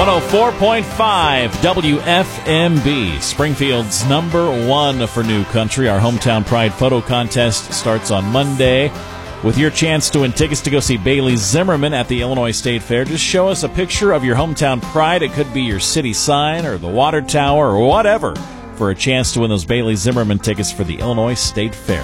104.5 WFMB, Springfield's #1 for New Country. Our Hometown Pride photo contest starts on Monday with your chance to win tickets to go see Bailey Zimmerman at the Illinois State Fair. Just show us a picture of your hometown pride. It could be your city sign or the water tower or whatever for a chance to win those Bailey Zimmerman tickets for the Illinois State Fair.